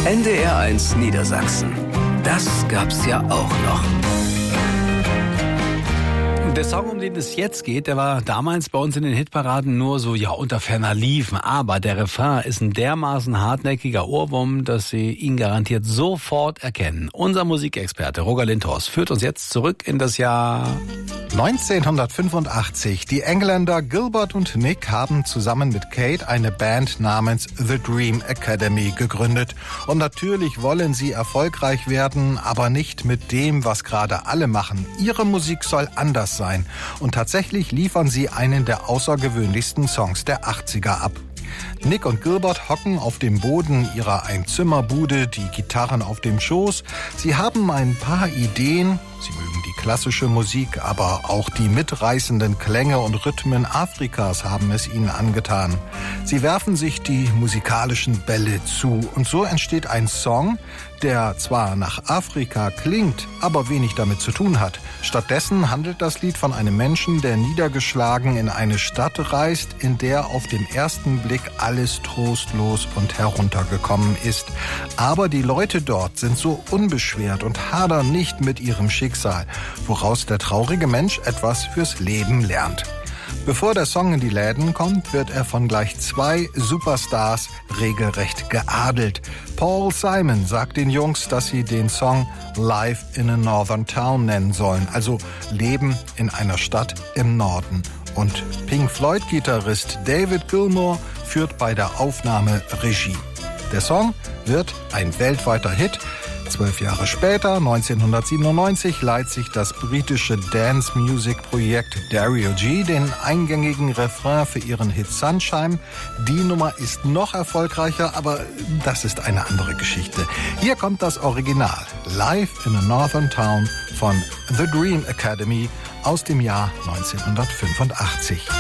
NDR1 Niedersachsen. Das gab's ja auch noch. Der Song, um den es jetzt geht, der war damals bei uns in den Hitparaden nur so, unter ferner Liefen. Aber der Refrain ist ein dermaßen hartnäckiger Ohrwurm, dass Sie ihn garantiert sofort erkennen. Unser Musikexperte Roger Lindhorst führt uns jetzt zurück in das Jahr 1985. Die Engländer Gilbert und Nick haben zusammen mit Kate eine Band namens The Dream Academy gegründet. Und natürlich wollen sie erfolgreich werden, aber nicht mit dem, was gerade alle machen. Ihre Musik soll anders sein. Und tatsächlich liefern sie einen der außergewöhnlichsten Songs der 80er ab. Nick und Gilbert hocken auf dem Boden ihrer Einzimmerbude, die Gitarren auf dem Schoß. Sie haben ein paar Ideen. Sie mögen die klassische Musik, aber auch die mitreißenden Klänge und Rhythmen Afrikas haben es ihnen angetan. Sie werfen sich die musikalischen Bälle zu und so entsteht ein Song, der zwar nach Afrika klingt, aber wenig damit zu tun hat. Stattdessen handelt das Lied von einem Menschen, der niedergeschlagen in eine Stadt reist, in der auf den ersten Blick alles trostlos und heruntergekommen ist. Aber die Leute dort sind so unbeschwert und hadern nicht mit ihrem Schicksal, woraus der traurige Mensch etwas fürs Leben lernt. Bevor der Song in die Läden kommt, wird er von gleich 2 Superstars regelrecht geadelt. Paul Simon sagt den Jungs, dass sie den Song Live in a Northern Town nennen sollen, also Leben in einer Stadt im Norden. Und Pink Floyd-Gitarrist David Gilmour führt bei der Aufnahme Regie. Der Song wird ein weltweiter Hit. 12 Jahre später, 1997, leiht sich das britische Dance-Music-Projekt Dario G den eingängigen Refrain für ihren Hit Sunshine. Die Nummer ist noch erfolgreicher, aber das ist eine andere Geschichte. Hier kommt das Original, Live in a Northern Town von The Dream Academy aus dem Jahr 1985.